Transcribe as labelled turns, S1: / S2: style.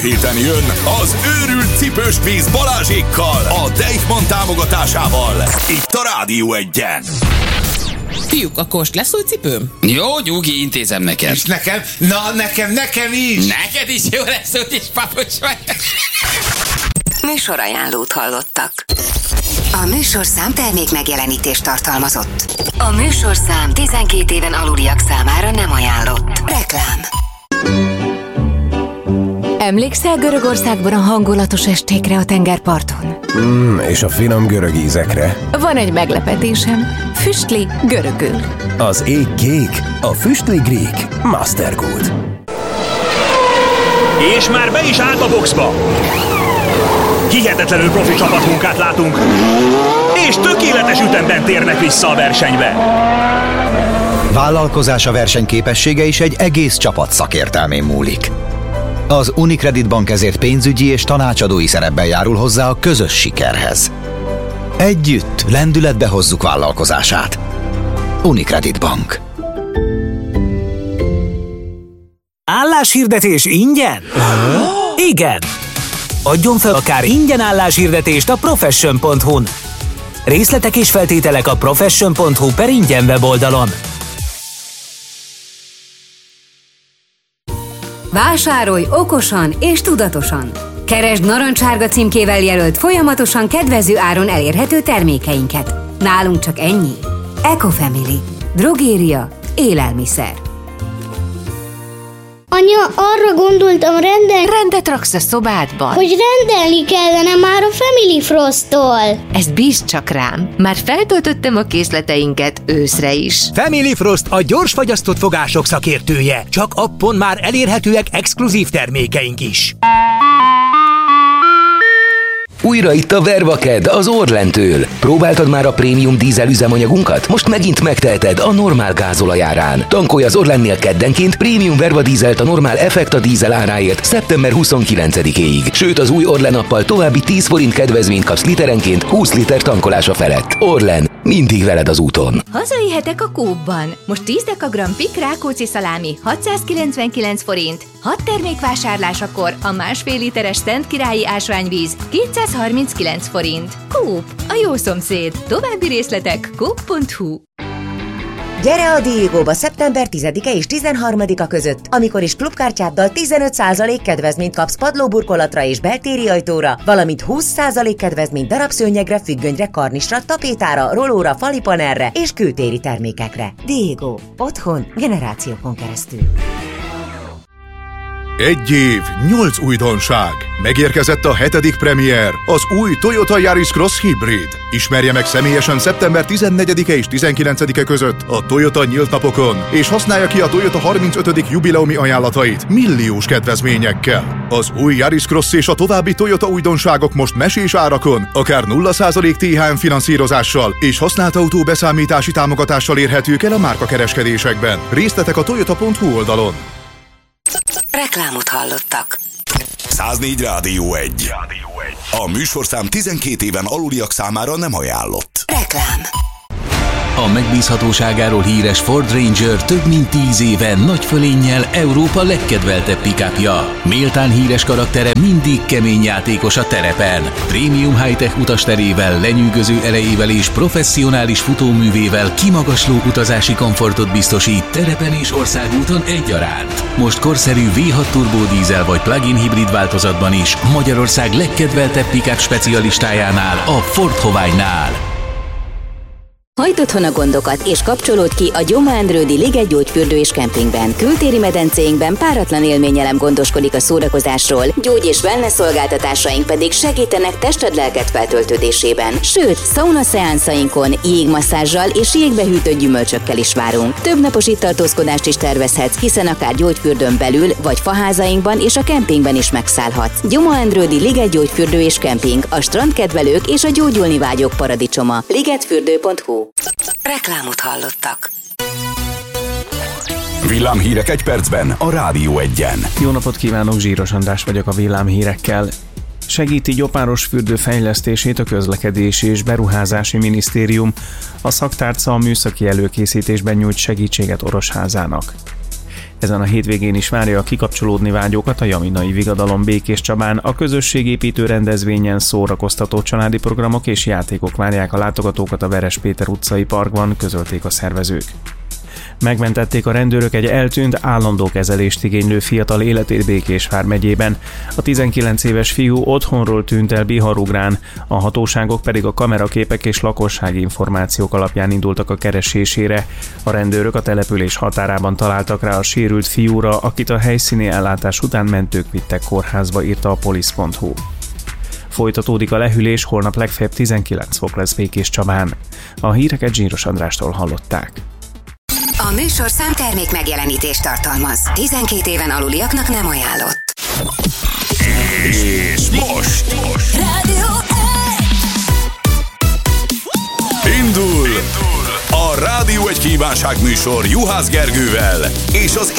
S1: Héten jön az őrült cipős kvíz Balázsékkal, a Deichmann támogatásával. Itt a Rádió Egyen.
S2: Fiúk, akkor most lesz új cipőm?
S3: Jó, Gyugi, intézem neked.
S4: És nekem? Na, nekem is.
S3: Neked is jó lesz, úgyis papucs vagy.
S5: Műsorajánlót hallottak. A műsorszám termék megjelenítést tartalmazott. A műsorszám 12 éven aluliak számára nem ajánlott. Reklám.
S6: Emlékszel Görögországban a hangulatos estékre a tengerparton?
S7: És a finom görög ízekre.
S6: Van egy meglepetésem. Füstli görögül.
S7: Az ég kék, a füstli grík. Mastergood.
S8: És már be is állt a boxba. Hihetetlenül profi csapatmunkát látunk, és tökéletes ütemben térnek vissza a versenybe.
S9: Vállalkozása versenyképessége is egy egész csapat szakértelmén múlik. Az Unicredit Bank ezért pénzügyi és tanácsadói szerepben járul hozzá a közös sikerhez. Együtt lendületbe hozzuk vállalkozását. Unicredit Bank.
S10: Álláshirdetés ingyen? Igen! Adjon fel akár ingyen álláshirdetést a profession.hu-n. Részletek és feltételek a profession.hu/ingyen weboldalon.
S11: Vásárolj okosan és tudatosan! Keresd narancssárga címkével jelölt, folyamatosan kedvező áron elérhető termékeinket. Nálunk csak ennyi. Ecofamily. Drogéria. Élelmiszer.
S12: Anya, arra gondoltam
S6: Rendet raksz a szobádban?
S12: hogy rendelni kellene már a Family Frost-tól.
S6: Ezt bízd csak rám. Már feltöltöttem a készleteinket őszre is.
S10: Family Frost a gyors fagyasztott fogások szakértője. Csak appon már elérhetőek exkluzív termékeink is.
S13: Újra itt a Vervaked az Orlentől. Próbáltad már a prémium dízel üzemanyagunkat? Most megint megteheted a normál gázolajárán. Tankolj az Orlennél keddenként prémium Verva dízelt a normál Effekta dízel áráért szeptember 29-éig. Sőt, az új Orlen appal további 10 forint kedvezményt kapsz literenként 20 liter tankolása felett. Orlen, mindig veled az úton.
S14: Hazaéhetek a Coopban. Most 10 dekagram Pik Rákóczi szalámi 699 forint. 6 termékvásárlásakor a másfél literes Szent Királyi ásványvíz 239 forint. Coop, a jó szomszéd. További részletek coop.hu.
S15: Gyere a Diegóba szeptember 10-e és 13-a között, amikor is klubkártyáddal 15% kedvezményt kapsz padlóburkolatra és beltéri ajtóra, valamint 20% kedvezményt darabszőnyegre, függönyre, karnisra, tapétára, rolóra, falipanelre és kültéri termékekre. Diego. Otthon generációkon keresztül.
S1: 1 év, 8 újdonság. Megérkezett a 7. premier, az új Toyota Yaris Cross Hybrid. Ismerje meg személyesen szeptember 14-e és 19-e között a Toyota nyílt napokon, és használja ki a Toyota 35. jubileumi ajánlatait milliós kedvezményekkel. Az új Yaris Cross és a további Toyota újdonságok most mesés árakon, akár 0% THM finanszírozással és használt autó beszámítási támogatással érhetők el a márkakereskedésekben. Részletek a toyota.hu oldalon.
S5: Reklámot hallottak.
S1: 104 Rádió 1. A műsorszám 12 éven aluliak számára nem ajánlott.
S5: Reklám.
S16: A megbízhatóságáról híres Ford Ranger több mint 10 éve nagy fölénnyel Európa legkedveltebb pick-upja. Méltán híres karaktere mindig kemény játékos a terepen. Prémium high-tech utasterével, lenyűgöző erejével és professzionális futóművével kimagasló utazási komfortot biztosít terepen és országúton egyaránt. Most korszerű V6 turbódízel vagy plug-in hibrid változatban is Magyarország legkedveltebb pick-up specialistájánál, a Ford Hovány-nál.
S17: Hagyd otthon a gondokat, és kapcsolódj ki a Gyoma-Endrődi Liget gyógyfürdő és kempingben. Kültéri medencéinkben páratlan élményelem gondoskodik a szórakozásról, gyógy- és wellness szolgáltatásaink pedig segítenek tested-lelked feltöltődésében. Sőt, sauna szeánszainkon jégmasszázsal és jégbehűtött gyümölcsökkel is várunk. Több napos itt tartózkodást is tervezhetsz, hiszen akár gyógyfürdőn belül, vagy faházainkban és a kempingben is megszállhatsz. Gyoma-Endrődi Liget gyógyfürdő és kemping, a strandkedvelők és a gyógyulni vágyók paradicsoma. ligetfürdő.hu.
S5: Reklámot hallottak.
S1: Villámhírek egy percben a Rádió Egyen.
S18: Jó napot kívánok, Zsíros András vagyok a villámhírekkel. Segíti Gyopáros fürdő fejlesztését a Közlekedési és Beruházási Minisztérium. A szaktárca a műszaki előkészítésben nyújt segítséget Orosházának. Ezen a hétvégén is várja a kikapcsolódni vágyókat a Jaminai Vigadalom Békés Csabán. A közösségépítő rendezvényen szórakoztató családi programok és játékok várják a látogatókat a Veres Péter utcai parkban, közölték a szervezők. Megmentették a rendőrök egy eltűnt, állandó kezelést igénylő fiatal életét Békésvár megyében. A 19 éves fiú otthonról tűnt el Biharugrán, a hatóságok pedig a kameraképek és lakossági információk alapján indultak a keresésére. A rendőrök a település határában találtak rá a sérült fiúra, akit a helyszíni ellátás után mentők vittek kórházba, írta a polisz.hu. Folytatódik a lehűlés, holnap legfeljebb 19 fok lesz Békéscsabán. A híreket Zsíros Andrástól hallották.
S5: A műsorszám termék megjelenítést tartalmaz. 12 éven aluliaknak nem ajánlott.
S1: És most
S5: Rádió
S1: Indul a Rádió egy kívánság műsor Juhász Gergővel és az